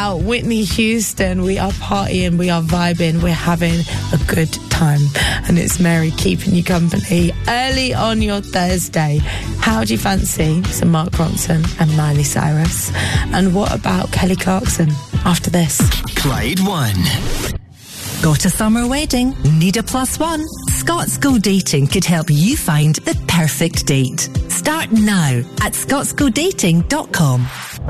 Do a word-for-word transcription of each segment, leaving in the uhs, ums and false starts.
about Whitney Houston. We are partying, we are vibing, we're having a good time. And it's Mary keeping you company early on your Thursday. How do you fancy some Mark Ronson and Miley Cyrus? And what about Kelly Clarkson after this? Clyde One. Got a summer wedding? Need a plus one? Scots Go Dating could help you find the perfect date. Start now at scots go dating dot com.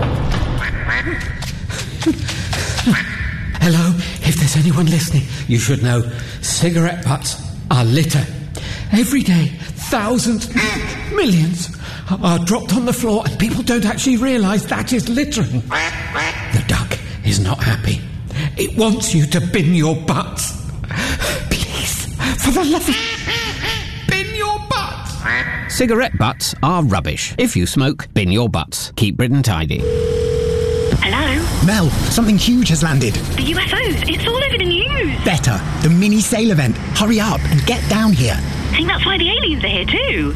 Hello, if there's anyone listening, you should know cigarette butts are litter. Every day, thousands, millions are dropped on the floor and people don't actually realise that is littering. The duck is not happy. It wants you to bin your butts. Please, for the love of... bin your butts. Cigarette butts are rubbish. If you smoke, bin your butts. Keep Britain tidy. Hello? Mel, something huge has landed. The U F Os. It's all over the news. Better. The mini sail event. Hurry up and get down here. I think that's why the aliens are here too.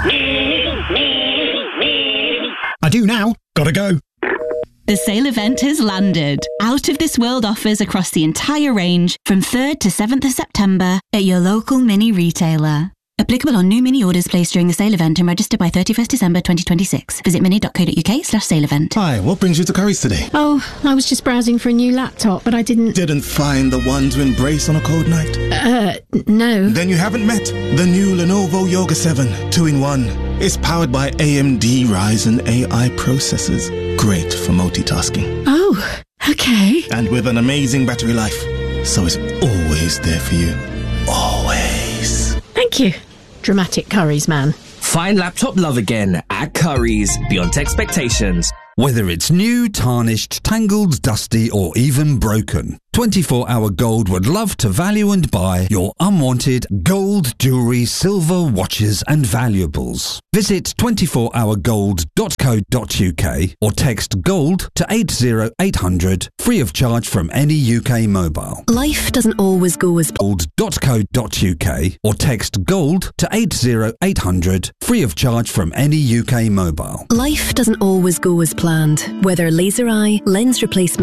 I do now. Gotta go. The sale event has landed. Out of this world offers across the entire range from third to seventh of September at your local mini retailer. Applicable on new mini orders placed during the sale event and registered by thirty-first December twenty twenty-six. Visit mini dot co dot uk slash sale event. Hi, what brings you to Curry's today? Oh, I was just browsing for a new laptop, but I didn't... Didn't find the one to embrace on a cold night? Uh, no. Then you haven't met the new Lenovo Yoga seven two in one. It's powered by A M D Ryzen A I processors. Great for multitasking. Oh, okay. And with an amazing battery life. So it's always there for you. Always. Thank you. Dramatic Curry's man. Find laptop love again at Curry's. Beyond expectations. Whether it's new, tarnished, tangled, dusty, or even broken, twenty-four hour Gold would love to value and buy your unwanted gold, jewellery, silver, watches and valuables. Visit twenty-four hour gold dot co dot uk or text GOLD to eight zero eight hundred, free of charge from any U K mobile. Life doesn't always go as... gold dot co dot uk or text GOLD to eight zero eight hundred, free of charge from any U K mobile. Life doesn't always go as planned. Whether laser eye, lens replacement,